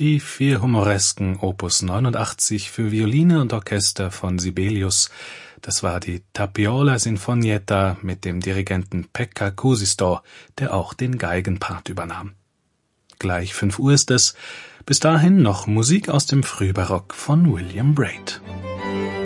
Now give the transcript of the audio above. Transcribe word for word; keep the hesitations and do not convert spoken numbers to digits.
Die vier Humoresken Opus neunundachtzig für Violine und Orchester von Sibelius. Das war die Tapiola Sinfonietta mit dem Dirigenten Pekka Kuusisto, der auch den Geigenpart übernahm. Gleich fünf Uhr ist es. Bis dahin noch Musik aus dem Frühbarock von William Braid.